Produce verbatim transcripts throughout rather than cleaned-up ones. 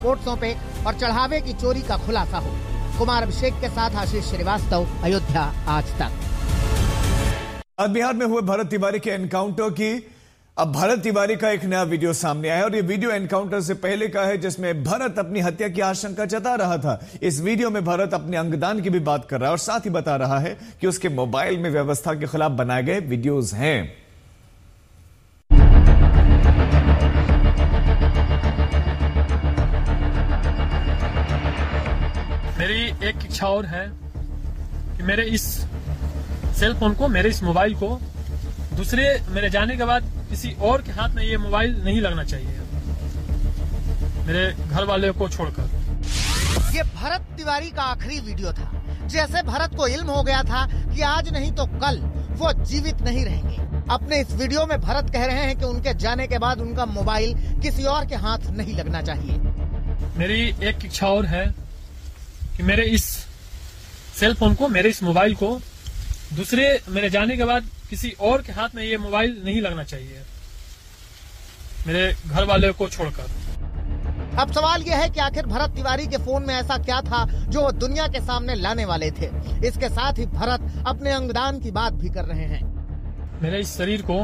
Court सौंपे और चढ़ावे की चोरी का खुलासा हो। कुमार अभिषेक के साथ आशीष श्रीवास्तव, अयोध्या आज तक। आज बिहार में हुए भरत तिवारी के एनकाउंटर की अब भरत तिवारी का एक नया वीडियो सामने आया और ये वीडियो एनकाउंटर से पहले का है, जिसमें भरत अपनी हत्या की आशंका जता रहा था। इस वीडियो में भरत अपने अंगदान की भी बात कर रहा है और साथ ही बता रहा है कि उसके मोबाइल में व्यवस्था के खिलाफ बनाए गए वीडियोज हैं। मेरी एक इच्छा और है कि मेरे इस सेल फोन को, मेरे इस मोबाइल को दूसरे मेरे जाने के बाद किसी और के हाथ में ये मोबाइल नहीं लगना चाहिए, मेरे घर वाले को छोड़कर। ये भरत तिवारी का आखिरी वीडियो था। जैसे भरत को इल्म हो गया था कि आज नहीं तो कल वो जीवित नहीं रहेंगे। अपने इस वीडियो में भरत कह रहे हैं कि उनके जाने के बाद उनका मोबाइल किसी और के हाथ नहीं लगना चाहिए। मेरी एक इच्छा और है कि मेरे इस सेल फोन को, मेरे इस मोबाइल को दूसरे मेरे जाने के बाद किसी और के हाथ में ये मोबाइल नहीं लगना चाहिए, मेरे घर वाले को छोड़कर। अब सवाल यह है कि आखिर भरत तिवारी के फोन में ऐसा क्या था जो वो दुनिया के सामने लाने वाले थे। इसके साथ ही भरत अपने अंगदान की बात भी कर रहे हैं। मेरे इस शरीर को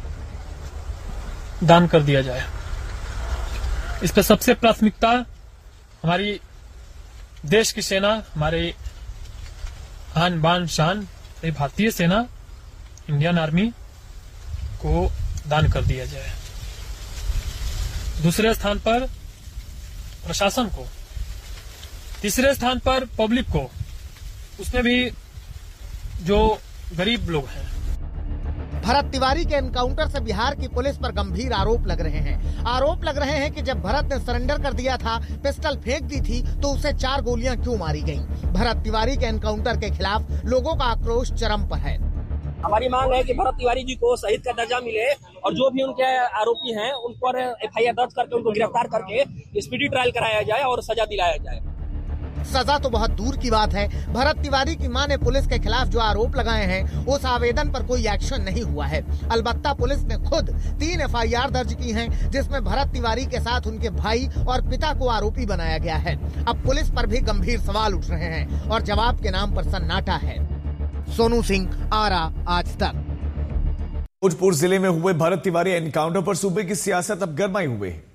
दान कर दिया जाए, इस पर सबसे प्राथमिकता हमारी देश की सेना, हमारे आन बान शान भारतीय सेना, इंडियन आर्मी को दान कर दिया जाए। दूसरे स्थान पर प्रशासन को, तीसरे स्थान पर पब्लिक को, उसमें भी जो गरीब लोग हैं। भरत तिवारी के एनकाउंटर से बिहार की पुलिस पर गंभीर आरोप लग रहे हैं। आरोप लग रहे हैं कि जब भरत ने सरेंडर कर दिया था, पिस्टल फेंक दी थी, तो उसे चार गोलियां क्यों मारी गईं? भरत तिवारी के एनकाउंटर के खिलाफ लोगों का आक्रोश चरम पर है। हमारी मांग है कि भरत तिवारी जी को शहीद का दर्जा मिले और जो भी उनके आरोपी हैं उन पर एफ आई आर दर्ज करके उनको गिरफ्तार करके स्पीडी ट्रायल कराया जाए और सजा दिलाया जाए। सजा तो बहुत दूर की बात है। भरत तिवारी की मां ने पुलिस के खिलाफ जो आरोप लगाए हैं, उस आवेदन पर कोई एक्शन नहीं हुआ है। अलबत्ता पुलिस ने खुद तीन एफ आई आर दर्ज की हैं, जिसमें भरत तिवारी के साथ उनके भाई और पिता को आरोपी बनाया गया है। अब पुलिस पर भी गंभीर सवाल उठ रहे हैं और जवाब के नाम पर सन्नाटा है। सोनू सिंह, आरा आज तक। भोजपुर जिले में हुए भरत तिवारी एनकाउंटर पर सूबे की सियासत अब गरमाई हुई है।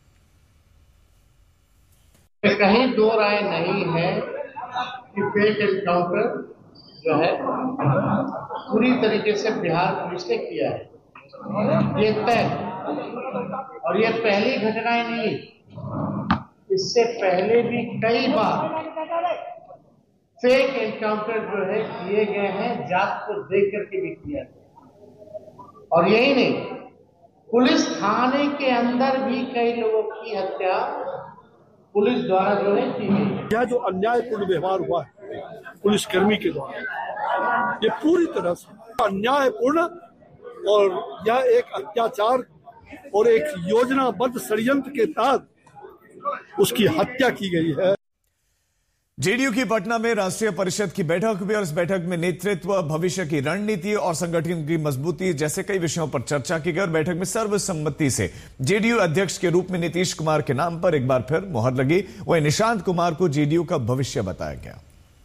कहीं दो राय नहीं है कि फेक एनकाउंटर जो है पूरी तरीके से बिहार पुलिस ने किया है, ये तय। और ये पहली घटना नहीं, इससे पहले भी कई बार फेक एनकाउंटर जो है किए गए हैं, जात को देख करके भी किया गया। और यही नहीं, पुलिस थाने के अंदर भी कई लोगों की हत्या पुलिस द्वारा जो है की गई। यह जो अन्यायपूर्ण व्यवहार हुआ है पुलिसकर्मी के द्वारा, ये पूरी तरह से अन्यायपूर्ण और यह एक अत्याचार और एक योजनाबद्ध षड्यंत्र के तहत उसकी हत्या की गई है। जेडीयू की पटना में राष्ट्रीय परिषद की बैठक हुई और इस बैठक में नेतृत्व, भविष्य की रणनीति और संगठन की मजबूती जैसे कई विषयों पर चर्चा की गई और बैठक में सर्वसम्मति से जेडीयू अध्यक्ष के रूप में नीतीश कुमार के नाम पर एक बार फिर मुहर लगी। वहीं निशांत कुमार को जेडीयू का भविष्य बताया गया।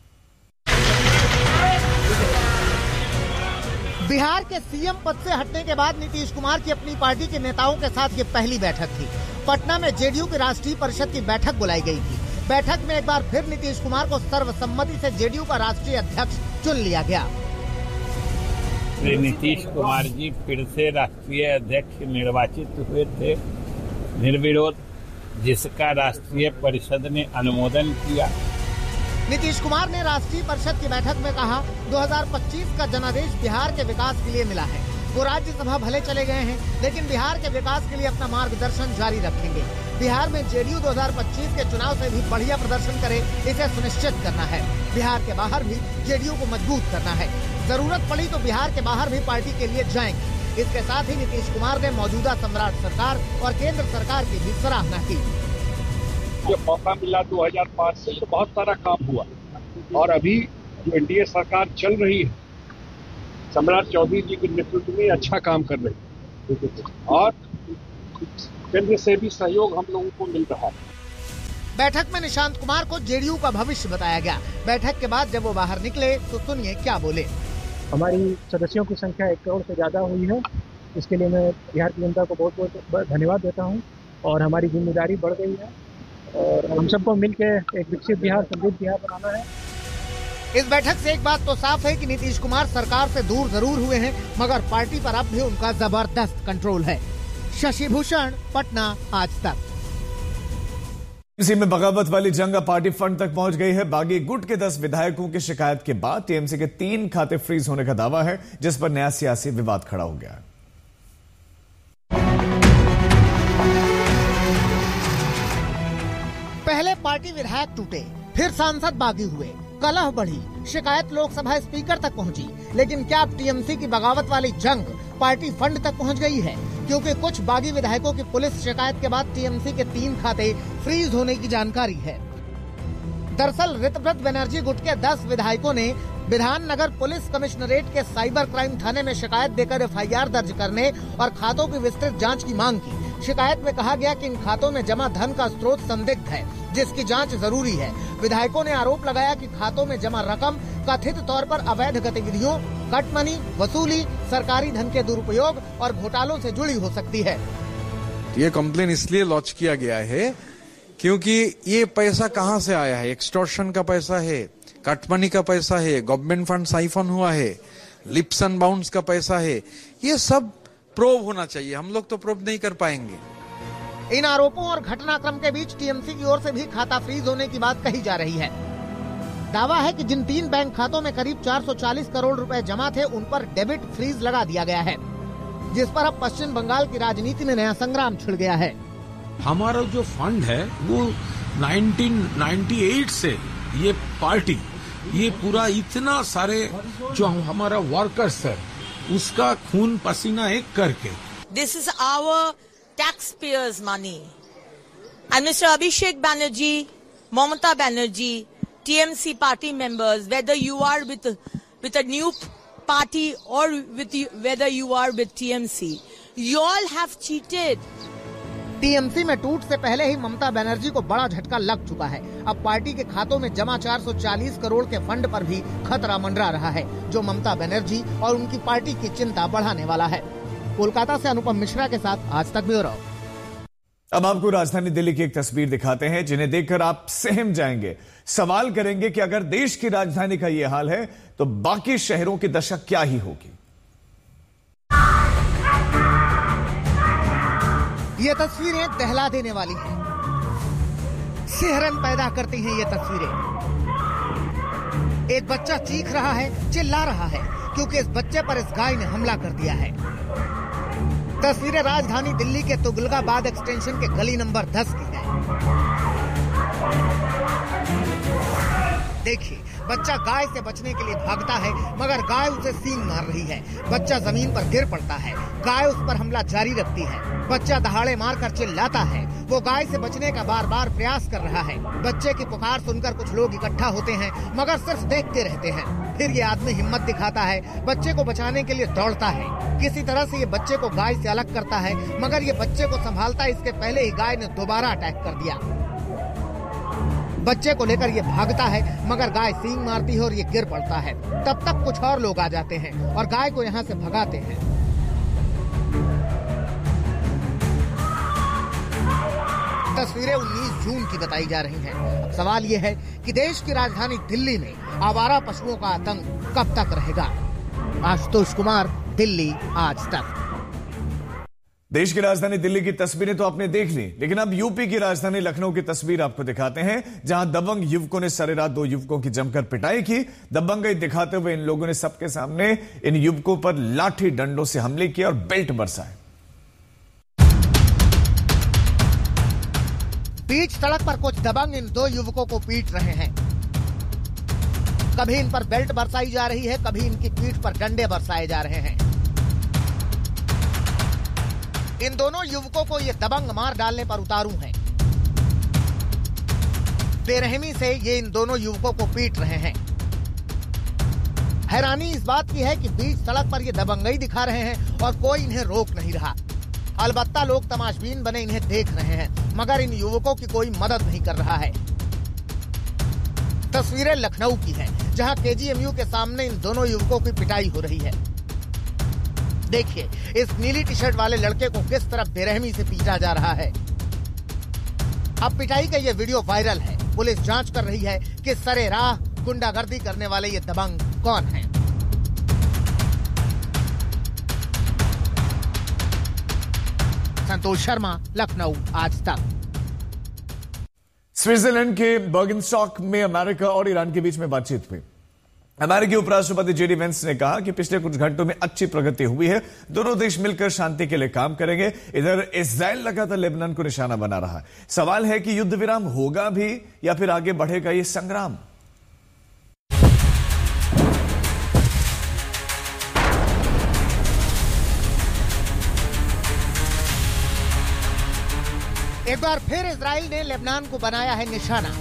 बिहार के सीएम पद से हटने के बाद नीतीश कुमार की अपनी पार्टी के नेताओं के साथ ये पहली बैठक थी। पटना में जेडीयू की राष्ट्रीय परिषद की बैठक बुलाई गई थी। बैठक में एक बार फिर नीतीश कुमार को सर्वसम्मति से जेडीयू का राष्ट्रीय अध्यक्ष चुन लिया गया। श्री नीतीश कुमार जी फिर से राष्ट्रीय अध्यक्ष निर्वाचित हुए थे निर्विरोध, जिसका राष्ट्रीय परिषद ने अनुमोदन किया। नीतीश कुमार ने राष्ट्रीय परिषद की बैठक में कहा, दो हज़ार पच्चीस का जनादेश बिहार के विकास के लिए मिला है। वो राज्यसभा भले चले गए हैं, लेकिन बिहार के विकास के लिए अपना मार्गदर्शन जारी रखेंगे। बिहार में जेडीयू दो हज़ार पच्चीस के चुनाव से भी बढ़िया प्रदर्शन करे, इसे सुनिश्चित करना है। बिहार के बाहर भी जेडीयू को मजबूत करना है। जरूरत पड़ी तो बिहार के बाहर भी पार्टी के लिए जाएंगे। इसके साथ ही नीतीश कुमार ने मौजूदा सम्राट सरकार और केंद्र सरकार की भी सराहना की। जो मौका मिला दो हज़ार पाँच से तो बहुत सारा काम हुआ और अभी जो एनडीए सरकार चल रही है, सम्राट चौधरी जी के नेतृत्व में अच्छा काम कर रही है और केंद्र से भी सहयोग हम लोगों को मिल रहा है। बैठक में निशांत कुमार को जेडीयू का भविष्य बताया गया। बैठक के बाद जब वो बाहर निकले तो सुनिए क्या बोले। हमारी सदस्यों की संख्या एक करोड़ से ज्यादा हुई है, इसके लिए मैं बिहार की जनता को बहुत बहुत धन्यवाद देता हूं और हमारी जिम्मेदारी बढ़ गई है और हम सबको मिलकर एक विकसित बिहार, समृद्ध बिहार बनाना है। इस बैठक से एक बात तो साफ है कि नीतीश कुमार सरकार से दूर जरूर हुए हैं, मगर पार्टी पर अब भी उनका जबरदस्त कंट्रोल है। शशि भूषण, पटना, आज तक। इसी में बगावत वाली जंग पार्टी फंड तक पहुंच गई है। बागी गुट के दस विधायकों की शिकायत के बाद टीएमसी के तीन खाते फ्रीज होने का दावा है, जिस पर नया सियासी विवाद खड़ा हो गया है। पहले पार्टी विधायक टूटे, फिर सांसद बागी हुए, कलह बढ़ी, शिकायत लोकसभा स्पीकर तक पहुंची। लेकिन क्या अब टीएमसी की बगावत वाली जंग पार्टी फंड तक पहुंच गई है? क्योंकि कुछ बागी विधायकों की पुलिस शिकायत के बाद टीएमसी के तीन खाते फ्रीज होने की जानकारी है। दरअसल ऋतव्रत बनर्जी गुट के दस विधायकों ने विधाननगर पुलिस कमिश्नरेट के साइबर क्राइम थाने में शिकायत देकर एफआईआर दर्ज करने और खातों की विस्तृत जांच की मांग की। शिकायत में कहा गया कि इन खातों में जमा धन का स्रोत संदिग्ध है, जिसकी जांच जरूरी है। विधायकों ने आरोप लगाया कि खातों में जमा रकम कथित तौर पर अवैध गतिविधियों, कट मनी, वसूली, सरकारी धन के दुरुपयोग और घोटालों से जुड़ी हो सकती है। ये कंप्लेन इसलिए लॉन्च किया गया है क्योंकि ये पैसा कहां से आया है? एक्सटॉर्शन का पैसा है, कट मनी का पैसा है, गवर्नमेंट फंड साइफन हुआ है, लिप्स एंड बाउंड्स का पैसा है। ये सब प्रूव होना चाहिए, हम लोग तो प्रूव नहीं कर पाएंगे। इन आरोपों और घटनाक्रम के बीच टीएमसी की ओर से भी खाता फ्रीज होने की बात कही जा रही है। दावा है कि जिन तीन बैंक खातों में करीब चार सौ चालीस करोड़ रुपए जमा थे, उन पर डेबिट फ्रीज लगा दिया गया है, जिस पर अब पश्चिम बंगाल की राजनीति में नया संग्राम छिड़ गया है। हमारा जो फंड है वो उन्नीस सौ अट्ठानवे से ये पार्टी, ये पूरा इतना सारे जो हमारा वर्कर्स है उसका खून पसीना एक करके, this is our tax payers money and mister Abhishek Banerjee, Mamata Banerjee, TMC party members, whether you are with with a new party or with whether you are with T M C, you all have cheated. TMC में टूट से पहले ही ममता बनर्जी को बड़ा झटका लग चुका है। अब पार्टी के खातों में जमा चार सौ चालीस करोड़ के फंड पर भी खतरा मंडरा रहा है, जो ममता बनर्जी और उनकी पार्टी की चिंता बढ़ाने वाला है। कोलकाता से अनुपम मिश्रा के साथ आज तक ब्यूरो। अब आपको राजधानी दिल्ली की एक तस्वीर दिखाते हैं, जिन्हें देखकर आप सहम जाएंगे। सवाल करेंगे कि अगर देश की राजधानी का यह हाल है तो बाकी शहरों की दशा क्या ही होगी। ये तस्वीरें दहला देने वाली हैं, सिहरन पैदा करती हैं ये तस्वीरें। एक बच्चा चीख रहा है, चिल्ला रहा है, क्योंकि इस बच्चे पर इस गाय ने हमला कर दिया है। तस्वीरें राजधानी दिल्ली के तुगलकाबाद एक्सटेंशन के गली नंबर दस की है। देखिए, बच्चा गाय से बचने के लिए भागता है, मगर गाय उसे सींग मार रही है। बच्चा जमीन पर गिर पड़ता है, गाय उस पर हमला जारी रखती है। बच्चा दहाड़े मारकर चिल्लाता है, वो गाय से बचने का बार बार प्रयास कर रहा है। बच्चे की पुकार सुनकर कुछ लोग इकट्ठा होते हैं, मगर सिर्फ देखते रहते हैं। फिर ये आदमी हिम्मत दिखाता है, बच्चे को बचाने के लिए दौड़ता है। किसी तरह से ये बच्चे को गाय से अलग करता है, मगर ये बच्चे को संभालता है इसके पहले ही गाय ने दोबारा अटैक कर दिया। बच्चे को लेकर ये भागता है, मगर गाय सींग मारती है और ये गिर पड़ता है। तब तक कुछ और लोग आ जाते हैं और गाय को यहाँ से भगाते हैं। तस्वीरें उन्नीस जून की बताई जा रही हैं। अब सवाल ये है कि देश की राजधानी दिल्ली में आवारा पशुओं का आतंक कब तक रहेगा। आशुतोष कुमार, दिल्ली आज तक। देश की राजधानी दिल्ली की तस्वीरें तो आपने देख ली, लेकिन अब यूपी की राजधानी लखनऊ की तस्वीर आपको दिखाते हैं, जहां दबंग युवकों ने सरेरात दो युवकों की जमकर पिटाई की। दबंगई दिखाते हुए इन लोगों ने सबके सामने इन युवकों पर लाठी डंडों से हमले किए और बेल्ट बरसाए। बीच सड़क पर कुछ दबंग इन दो युवकों को पीट रहे हैं। कभी इन पर बेल्ट बरसाई जा रही है, कभी इनकी पीठ पर डंडे बरसाए जा रहे हैं। इन दोनों युवकों को ये दबंग मार डालने पर उतारू हैं। बेरहमी से ये इन दोनों युवकों को पीट रहे हैं। हैरानी इस बात की है कि बीच सड़क पर ये दबंगई दिखा रहे हैं और कोई इन्हें रोक नहीं रहा। अलबत्ता लोग तमाशबीन बने इन्हें देख रहे हैं मगर इन युवकों की कोई मदद नहीं कर रहा है। तस्वीरें लखनऊ की हैं, जहां केजीएमयू के सामने इन दोनों युवकों की पिटाई हो रही है। देखिए इस नीली टी शर्ट वाले लड़के को किस तरह बेरहमी से पीटा जा रहा है। अब पिटाई का ये वीडियो वायरल है। पुलिस जांच कर रही है कि सरेराह गुंडागर्दी करने वाले ये दबंग कौन हैं। संतोष शर्मा, लखनऊ, आज तक। स्विट्जरलैंड के बर्गनस्टॉक में अमेरिका और ईरान के बीच में बातचीत हुई। अमेरिकी उपराष्ट्रपति जेडी वेंस ने कहा कि पिछले कुछ घंटों में अच्छी प्रगति हुई है, दोनों देश मिलकर शांति के लिए काम करेंगे। इधर इस्राएल लगातार लेबनान को निशाना बना रहा है। सवाल है कि युद्ध विराम होगा भी या फिर आगे बढ़ेगा ये संग्राम। एक बार फिर इजराइल ने लेबनान को बनाया है निशाना।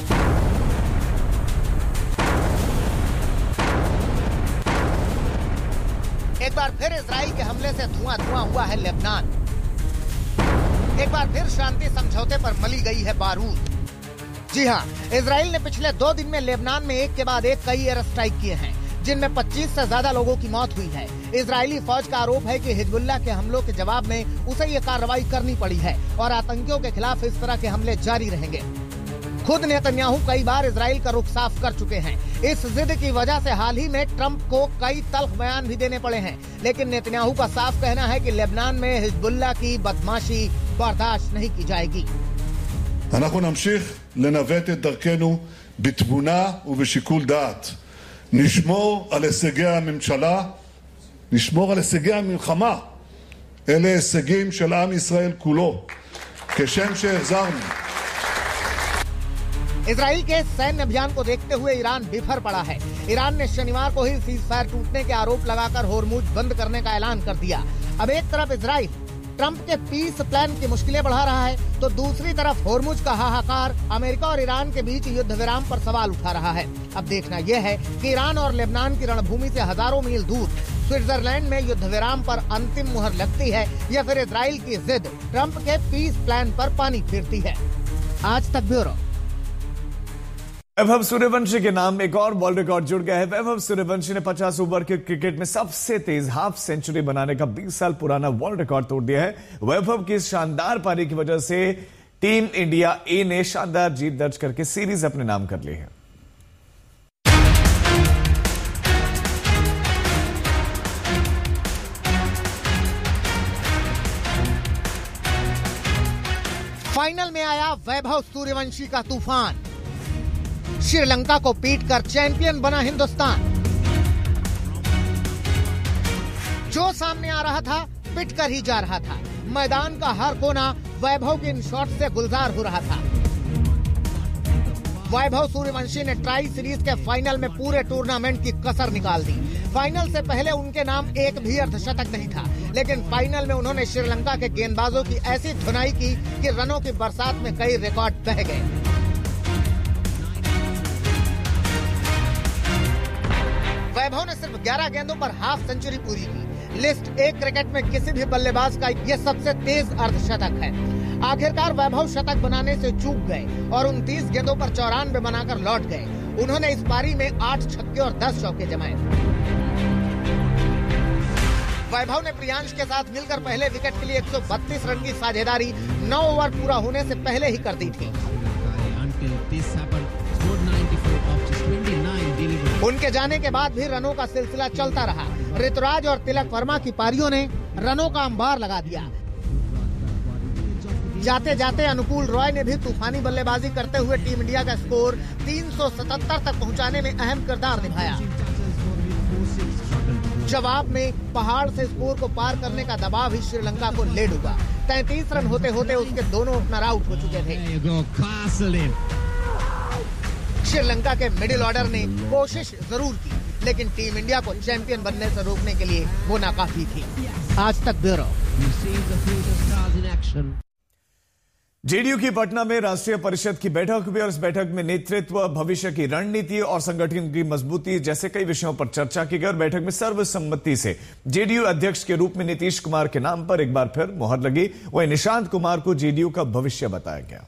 एक बार फिर इजराइल के हमले से धुआं धुआं हुआ है लेबनान। एक बार फिर शांति समझौते पर मली गई है बारूद। जी हां, इजराइल ने पिछले दो दिन में लेबनान में एक के बाद एक कई एयर स्ट्राइक किए हैं, जिनमें पच्चीस से ज्यादा लोगों की मौत हुई है। इजरायली फौज का आरोप है कि हिजबुल्लाह के हमलों के जवाब में उसे ये कार्रवाई करनी पड़ी है और आतंकियों के खिलाफ इस तरह के हमले जारी रहेंगे। खुद नेतन्याहू कई बार इजराइल का रुख साफ कर चुके हैं। इस जिद की वजह से हाल ही में ट्रंप को कई तल्ख बयान भी देने पड़े हैं, लेकिन नेतन्याहू का साफ कहना है कि लेबनान में हिजबुल्लाह की बदमाशी बर्दाश्त नहीं की जाएगी। אנחנו נמשיך לנווט את דרכנו בתבונה ובשיקול דעת. נשמור על הישגי הממשלה, נשמור על הישגי המלחמה. אלה הישגים של עם ישראל כולו. כשם שהחזרנו. इजराइल के सैन्य अभियान को देखते हुए ईरान बिफर पड़ा है। ईरान ने शनिवार को ही सीज फायर टूटने के आरोप लगाकर होर्मुज बंद करने का ऐलान कर दिया। अब एक तरफ इजराइल ट्रंप के पीस प्लान की मुश्किलें बढ़ा रहा है, तो दूसरी तरफ होर्मुज का हाहाकार अमेरिका और ईरान के बीच युद्ध विराम पर सवाल उठा रहा है। अब देखना यह है कि ईरान और लेबनान की रणभूमि से हजारों मील दूर स्विट्जरलैंड में युद्ध विराम पर अंतिम मुहर लगती है या फिर इजराइल की जिद ट्रंप के पीस प्लान पर पानी फेरती है। आज तक ब्यूरो। वैभव सूर्यवंशी के नाम एक और वर्ल्ड रिकॉर्ड जुड़ गया है। वैभव सूर्यवंशी ने पचास ओवर के क्रिकेट में सबसे तेज हाफ सेंचुरी बनाने का बीस साल पुराना वर्ल्ड रिकॉर्ड तोड़ दिया है। वैभव की इस शानदार पारी की वजह से टीम इंडिया ए ने शानदार जीत दर्ज करके सीरीज अपने नाम कर ली है। फाइनल में आया वैभव सूर्यवंशी का तूफान। श्रीलंका को पीटकर चैंपियन बना हिंदुस्तान। जो सामने आ रहा था पिटकर ही जा रहा था। मैदान का हर कोना वैभव के इन शॉट से गुलजार हो रहा था। वैभव सूर्यवंशी ने ट्राई सीरीज के फाइनल में पूरे टूर्नामेंट की कसर निकाल दी। फाइनल से पहले उनके नाम एक भी अर्धशतक नहीं था, लेकिन फाइनल में उन्होंने श्रीलंका के गेंदबाजों की ऐसी धुनाई की कि रनों की बरसात में कई रिकॉर्ड बह गए। वैभव ने सिर्फ ग्यारह गेंदों पर हाफ सेंचुरी पूरी की। लिस्ट एक क्रिकेट में किसी भी बल्लेबाज का यह सबसे तेज अर्धशतक है। आखिरकार वैभव शतक बनाने से चूक गए और उनतीस गेंदों पर चौरानवे बनाकर लौट गए। उन्होंने इस पारी में आठ छक्के और दस चौके जमाए। वैभव ने प्रियांश के साथ मिलकर पहले विकेट के लिए एक सौ बत्तीस रन की साझेदारी नौ ओवर पूरा होने से पहले ही कर दी थी। उनके जाने के बाद भी रनों का सिलसिला चलता रहा। ऋतुराज और तिलक वर्मा की पारियों ने रनों का अंबार लगा दिया। जाते जाते अनुकूल रॉय ने भी तूफानी बल्लेबाजी करते हुए टीम इंडिया का स्कोर तीन सौ सतहत्तर तक पहुंचाने में अहम किरदार निभाया। जवाब में पहाड़ से स्कोर को पार करने का दबाव ही श्रीलंका को ले डूबा। तैंतीस रन होते होते उसके दोनों ओपनर आउट हो चुके थे। श्रीलंका के मिडिल ऑर्डर ने कोशिश जरूर की, लेकिन टीम इंडिया को चैंपियन बनने से रोकने के लिए वो नाकाफी थी। आज तक ब्यूरो। जेडीयू की पटना में राष्ट्रीय परिषद की बैठक हुई और इस बैठक में नेतृत्व, भविष्य की रणनीति और संगठन की मजबूती जैसे कई विषयों पर चर्चा की गई और बैठक में सर्वसम्मति से जेडीयू अध्यक्ष के रूप में नीतीश कुमार के नाम पर एक बार फिर मुहर लगी। वहीं निशांत कुमार को जेडीयू का भविष्य बताया गया।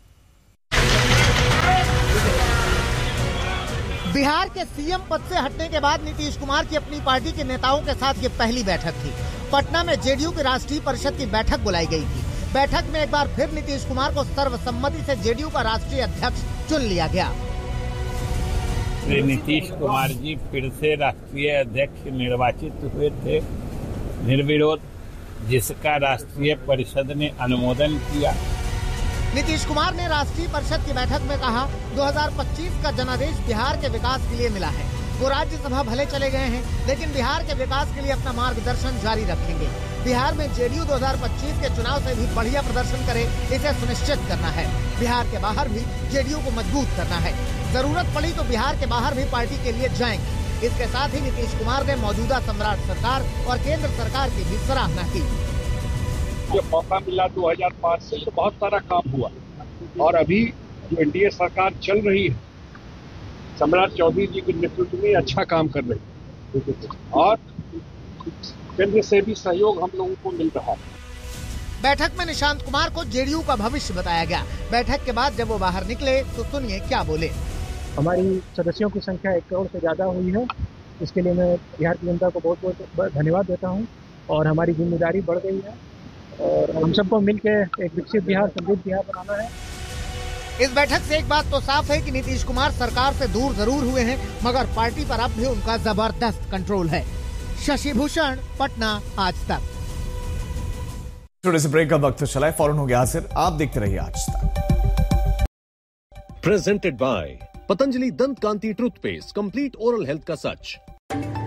बिहार के सीएम पद से हटने के बाद नीतीश कुमार की अपनी पार्टी के नेताओं के साथ ये पहली बैठक थी। पटना में जेडीयू की राष्ट्रीय परिषद की बैठक बुलाई गई थी। बैठक में एक बार फिर नीतीश कुमार को सर्वसम्मति से जेडीयू का राष्ट्रीय अध्यक्ष चुन लिया गया। श्री नीतीश कुमार जी फिर से राष्ट्रीय अध्यक्ष निर्वाचित हुए थे निर्विरोध, जिसका राष्ट्रीय परिषद ने अनुमोदन किया। नीतीश कुमार ने राष्ट्रीय परिषद की बैठक में कहा, दो हज़ार पच्चीस का जनादेश बिहार के विकास के लिए मिला है। वो राज्यसभा भले चले गए हैं, लेकिन बिहार के विकास के लिए अपना मार्गदर्शन जारी रखेंगे। बिहार में जेडीयू दो हज़ार पच्चीस के चुनाव से भी बढ़िया प्रदर्शन करे, इसे सुनिश्चित करना है। बिहार के बाहर भी जेडीयू को मजबूत करना है। जरूरत पड़ी तो बिहार के बाहर भी पार्टी के लिए जाएंगे। इसके साथ ही नीतीश कुमार ने मौजूदा सम्राट सरकार और केंद्र सरकार की भी सराहना की। जो मौका मिला दो हज़ार पाँच से तो बहुत सारा काम हुआ, और अभी जो एनडीए सरकार चल रही है, सम्राट चौधरी जी के नेतृत्व में अच्छा काम कर रही है और केंद्र से भी सहयोग हम लोगों को मिल रहा है। बैठक में निशांत कुमार को जेडीयू का भविष्य बताया गया। बैठक के बाद जब वो बाहर निकले तो सुनिए क्या बोले। हमारी सदस्यों की संख्या एक करोड़ से ज्यादा हुई है। इसके लिए मैं बिहार की जनता को बहुत बहुत धन्यवाद देता हूँ और हमारी जिम्मेदारी बढ़ गई है और हम सबको मिलकर एक विकसित बिहार, समृद्ध बिहार बनाना है। इस बैठक से एक बात तो साफ है कि नीतीश कुमार सरकार से दूर जरूर हुए हैं, मगर पार्टी पर अब भी उनका जबरदस्त कंट्रोल है। शशि भूषण, पटना, आज तक। छोटे से ब्रेक का वक्त चला है, फौरन हो गया हाजिर। आप देखते रहिए आज तक। प्रेजेंटेड बाय पतंजलि दंत कांति टूथपेस्ट, कंप्लीट ओरल हेल्थ का सच।